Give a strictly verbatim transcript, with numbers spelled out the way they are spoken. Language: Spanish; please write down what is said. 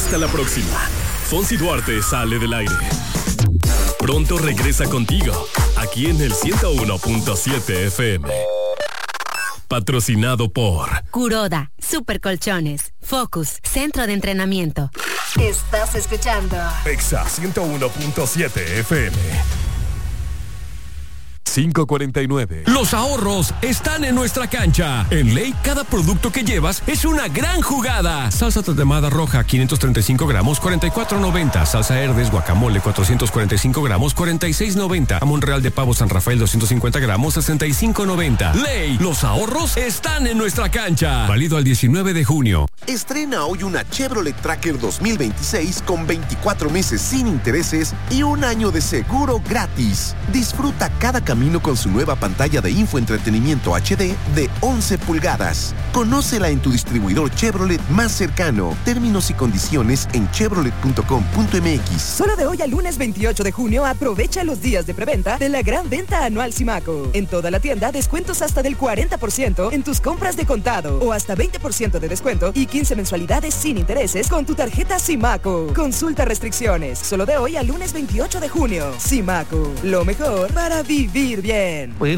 Hasta la próxima. Fonsi Duarte sale del aire. Pronto regresa contigo, aquí en el ciento uno punto siete F M. Patrocinado por Kuroda, Super Colchones, Focus, Centro de Entrenamiento. Estás escuchando Exa ciento uno punto siete F M. cinco cuarenta y nueve. Los ahorros están en nuestra cancha. En Ley, cada producto que llevas es una gran jugada. Salsa tatemada roja, quinientos treinta y cinco gramos, cuarenta y cuatro noventa. Salsa Herdes guacamole, cuatrocientos cuarenta y cinco gramos, cuarenta y seis noventa. Jamón Real de Pavo San Rafael, doscientos cincuenta gramos, sesenta y cinco noventa. Ley, los ahorros están en nuestra cancha. Válido al diecinueve de junio. Estrena hoy una Chevrolet Tracker dos mil veintiséis con veinticuatro meses sin intereses y un año de seguro gratis. Disfruta cada camino con su nueva pantalla de infoentretenimiento H D de once pulgadas. Conócela en tu distribuidor Chevrolet más cercano. Términos y condiciones en chevrolet punto com punto m x. Solo de hoy al lunes veintiocho de junio aprovecha los días de preventa de la gran venta anual Simaco. En toda la tienda descuentos hasta del cuarenta por ciento en tus compras de contado o hasta veinte por ciento de descuento y quince mensualidades sin intereses con tu tarjeta Simaco. Consulta restricciones. Solo de hoy al lunes veintiocho de junio. Simaco, lo mejor para vivir bien.